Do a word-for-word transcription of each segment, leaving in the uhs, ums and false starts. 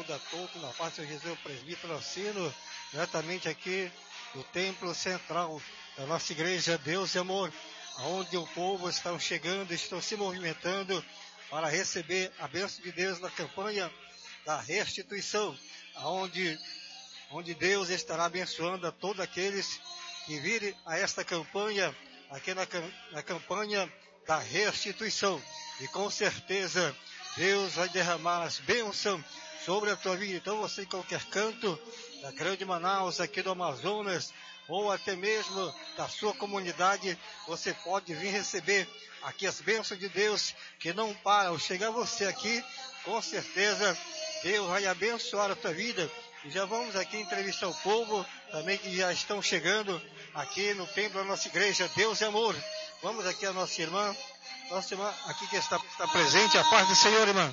a todos, na paz do Senhor Jesus, o presbítero Alcino, diretamente aqui do Templo Central da nossa igreja Deus e Amor, onde o povo está chegando, estão se movimentando para receber a bênção de Deus na campanha da restituição, onde, onde Deus estará abençoando a todos aqueles que virem a esta campanha, aqui na, na campanha da restituição. E com certeza Deus vai derramar as bênçãos sobre a tua vida. Então você em qualquer canto da Grande Manaus, aqui do Amazonas, ou até mesmo da sua comunidade, você pode vir receber aqui as bênçãos de Deus que não param. Ao chegar você aqui, com certeza Deus vai abençoar a tua vida. E já vamos aqui entrevistar o povo também que já estão chegando aqui no templo da nossa igreja Deus e Amor. Vamos aqui a nossa irmã, nossa irmã aqui que está, está presente. A paz do Senhor, irmã.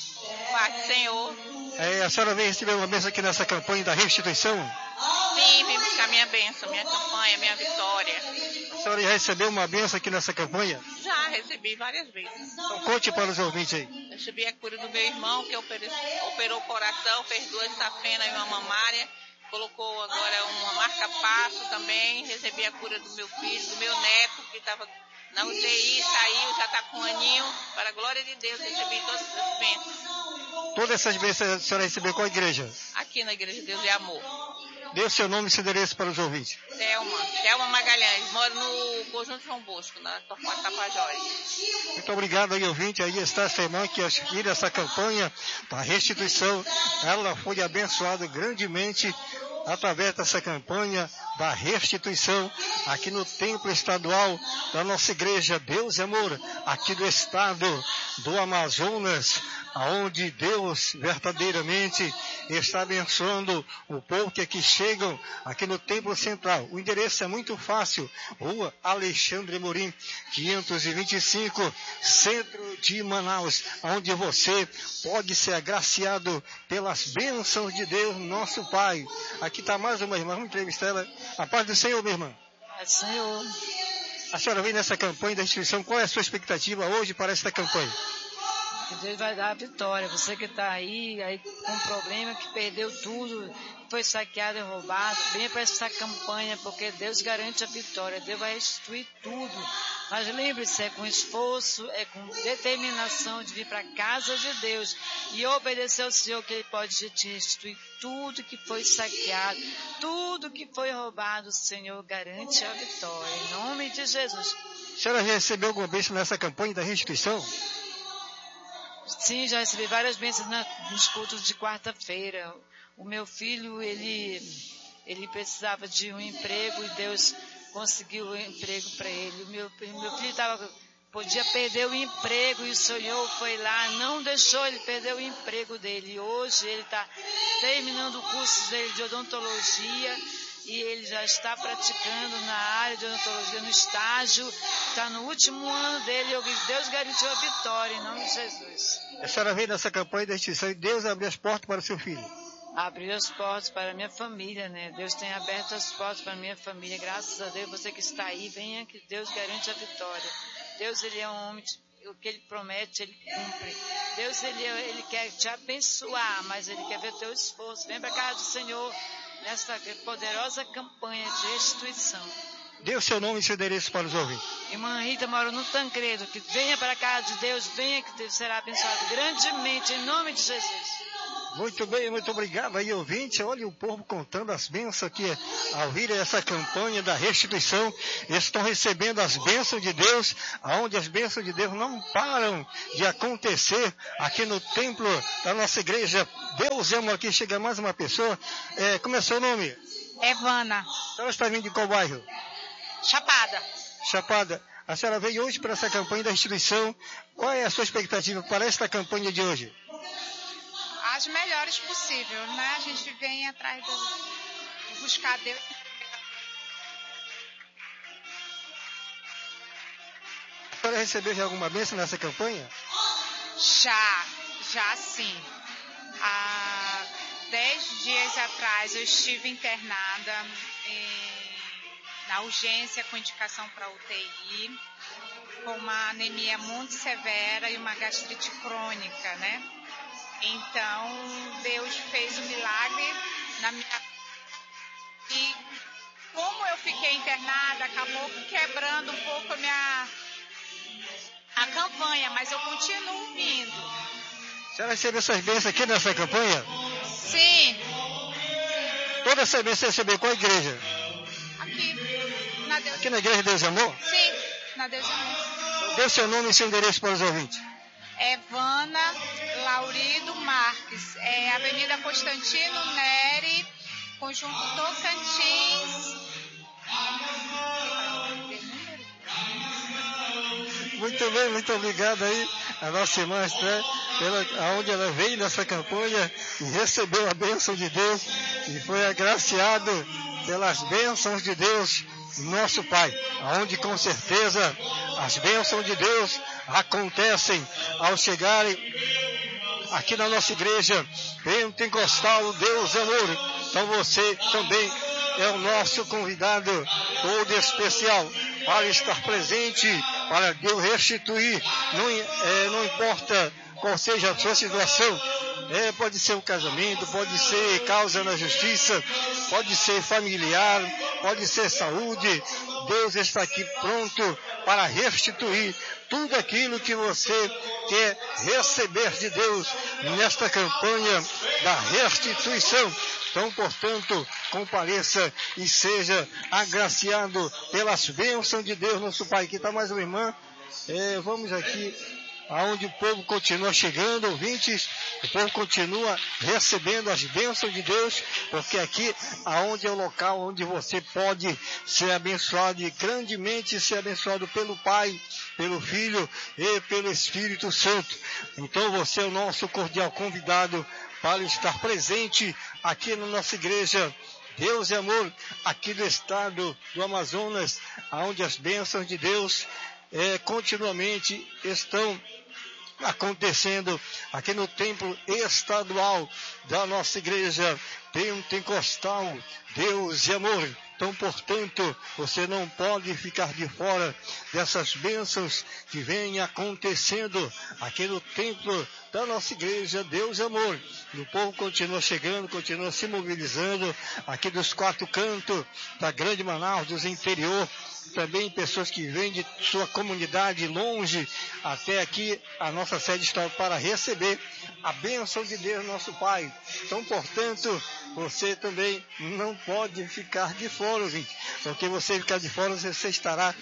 Paz do Senhor. É, a senhora veio receber uma bênção aqui nessa campanha da restituição? Sim, vim buscar minha bênção, minha campanha, minha vitória. A senhora já recebeu uma bênção aqui nessa campanha? Já recebi várias vezes. Então conte para os ouvintes aí. Recebi a cura do meu irmão, que operou, operou o coração, fez duas safenas e uma mamária. Colocou agora uma marca-passo também. Recebi a cura do meu filho, do meu neto, que estava na U T I, saiu, já está com um aninho. Para a glória de Deus, recebi todas as bênçãos. Todas essas bênçãos a senhora recebeu qual igreja? Aqui na igreja Deus e Amor. Dê o seu nome e seu endereço para os ouvintes. Thelma, Thelma Magalhães, moro no Conjunto João Bosco, na Torquato Tapajós. Muito obrigado aí, ouvinte. Aí está essa irmã que adquire essa campanha da restituição. Ela foi abençoada grandemente através dessa campanha da restituição aqui no Templo Estadual da nossa igreja Deus e Amor, aqui do estado do Amazonas, aonde Deus verdadeiramente está abençoando o povo que aqui chegam, aqui no Templo Central. O endereço é muito fácil, Rua Alexandre Morim, quinhentos e vinte e cinco, centro de Manaus, onde você pode ser agraciado pelas bênçãos de Deus, nosso Pai. Aqui está mais uma irmã, vamos entrevistar ela. A paz do Senhor, minha irmã. Paz do Senhor. A senhora vem nessa campanha da restituição, qual é a sua expectativa hoje para esta campanha? Que Deus vai dar a vitória. Você que está aí, aí com problema, que perdeu tudo, foi saqueado e roubado, venha para essa campanha, porque Deus garante a vitória. Deus vai restituir tudo. Mas lembre-se, é com esforço, é com determinação de vir para a casa de Deus e obedecer ao Senhor, que Ele pode te restituir tudo que foi saqueado, tudo que foi roubado. O Senhor garante a vitória. Em nome de Jesus. A senhora já recebeu alguma bênção nessa campanha da restituição? Sim, já recebi várias bênçãos na, nos cultos de quarta-feira. O meu filho, ele, ele precisava de um emprego e Deus conseguiu um emprego para ele. O meu, meu filho tava, podia perder o emprego e o Senhor foi lá, não deixou ele perder o emprego dele. Hoje ele está terminando o curso dele de odontologia e ele já está praticando na área de odontologia, no estágio, está no último ano dele. Eu, Deus garantiu a vitória, em nome de Jesus. A senhora veio nessa campanha da restituição e Deus abriu as portas para o seu filho. Abriu as portas para a minha família, né? Deus tem aberto as portas para a minha família. Graças a Deus, você que está aí, venha que Deus garante a vitória. Deus, Ele é um homem, de, o que Ele promete, Ele cumpre. Deus, Ele, ele quer te abençoar, mas Ele quer ver o teu esforço. Vem para a casa do Senhor nessa poderosa campanha de restituição. Dê o seu nome e seu endereço para os ouvintes. Irmã Rita mora no Tancredo, que venha para a casa de Deus, venha que Deus será abençoado grandemente, em nome de Jesus. Muito bem, muito obrigado aí, ouvinte. Olha o povo contando as bênçãos aqui ao vir essa campanha da restituição. Eles estão recebendo as bênçãos de Deus, aonde as bênçãos de Deus não param de acontecer aqui no templo da nossa igreja. Deus ama aqui, chega mais uma pessoa. É, como é seu nome? Evana. A senhora está vindo de qual bairro? Chapada. Chapada. A senhora veio hoje para essa campanha da restituição. Qual é a sua expectativa para esta campanha de hoje? As melhores possível, né? A gente vem atrás do, de buscar Deus. A senhora recebeu já alguma bênção nessa campanha? Já, já sim. Há dez dias atrás eu estive internada em, na urgência com indicação para U T I, com uma anemia muito severa e uma gastrite crônica, né? Então, Deus fez um milagre na minha... E como eu fiquei internada, acabou quebrando um pouco a minha... a campanha, mas eu continuo indo. A senhora recebeu essas bênçãos aqui nessa campanha? Sim. Toda essa bênção você recebeu qual igreja? Aqui, na Deus. Aqui na Igreja Deus e Amor? Sim, na Deus e Amor. Dê seu nome e seu endereço para os ouvintes. É Vana Laurido Marques, é Avenida Constantino Neri, Conjunto Tocantins. Muito bem, muito obrigado aí a nossa irmã Esther, pela, aonde ela veio nessa campanha e recebeu a bênção de Deus e foi agraciado pelas bênçãos de Deus, nosso Pai, aonde com certeza as bênçãos de Deus acontecem ao chegarem aqui na nossa igreja pentecostal Deus é Amor. Então você também é o nosso convidado todo especial para estar presente, para Deus restituir, não, é, não importa qual seja a sua situação, é, pode ser um casamento, pode ser causa na justiça, pode ser familiar, pode ser saúde, Deus está aqui pronto para restituir tudo aquilo que você quer receber de Deus nesta campanha da restituição. Então, portanto, compareça e seja agraciado pelas bênçãos de Deus, nosso Pai. Aqui está mais uma irmã. É, vamos aqui, aonde o povo continua chegando, ouvintes, o povo continua recebendo as bênçãos de Deus, porque aqui, aonde é o local onde você pode ser abençoado e grandemente ser abençoado pelo Pai, pelo Filho e pelo Espírito Santo. Então, você é o nosso cordial convidado para estar presente aqui na nossa igreja Deus é Amor, aqui do estado do Amazonas, onde as bênçãos de Deus é, continuamente estão acontecendo aqui no templo estadual da nossa igreja pentecostal Deus é Amor. Então, portanto, você não pode ficar de fora dessas bênçãos que vêm acontecendo aqui no templo da nossa igreja Deus é Amor. E o povo continua chegando, continua se mobilizando aqui dos quatro cantos da grande Manaus, dos interior, também pessoas que vêm de sua comunidade longe até aqui a nossa sede está para receber a bênção de Deus, nosso Pai. Então, portanto, você também não pode ficar de fora, gente, porque você ficar de fora, você estará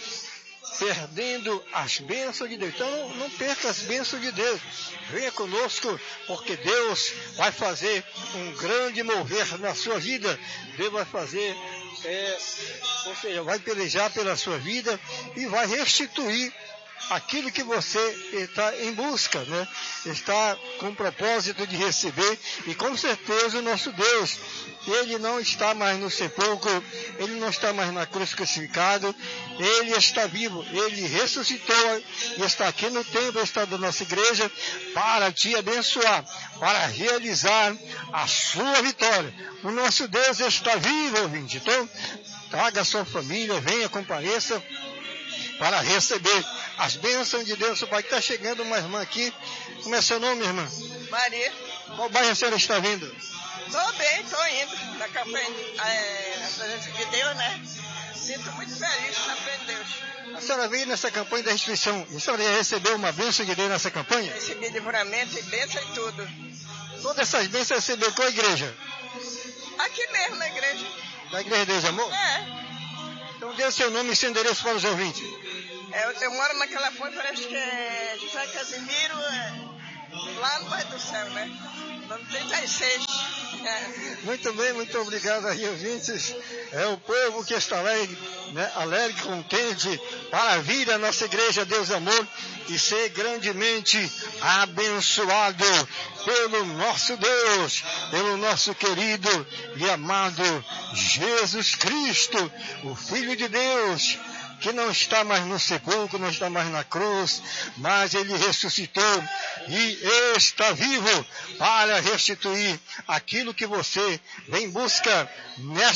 perdendo as bênçãos de Deus. Então não, não perca as bênçãos de Deus. Venha conosco, porque Deus vai fazer um grande mover na sua vida. Deus vai fazer, é, ou seja, vai pelejar pela sua vida e vai restituir aquilo que você está em busca, né? Está com o propósito de receber, e com certeza o nosso Deus, Ele não está mais no sepulcro, Ele não está mais na cruz crucificado, Ele está vivo, Ele ressuscitou e está aqui no templo, está da nossa igreja, para te abençoar, para realizar a sua vitória. O nosso Deus está vivo, ouvinte. Então, traga a sua família, venha, compareça, para receber as bênçãos de Deus. O Pai, que está chegando uma irmã aqui. Como é seu nome, irmã? Maria. Qual bairro a senhora está vindo? Estou bem, estou indo na campanha é, na presença de Deus, né? Sinto muito feliz na frente de Deus. A senhora veio nessa campanha da restituição. E a senhora já recebeu uma bênção de Deus nessa campanha? Recebi livramento e bênção e tudo. Todas essas bênçãos recebeu qual igreja? Aqui mesmo, na igreja. Da Igreja Deus Amor? É. Então dê o seu nome e seu endereço para os ouvintes. É, eu, eu moro naquela ponte, parece que é José Casimiro, é, lá no bairro do céu, né? Nome trinta e seis. É. Muito bem, muito obrigado aí, ouvintes. É o povo que está alegre, né, alegre, contente, para vir à nossa igreja Deus Amor e ser grandemente abençoado pelo nosso Deus, pelo nosso querido e amado Jesus Cristo, o Filho de Deus, que não está mais no sepulcro, não está mais na cruz, mas Ele ressuscitou e está vivo para restituir aquilo que você vem em busca nesta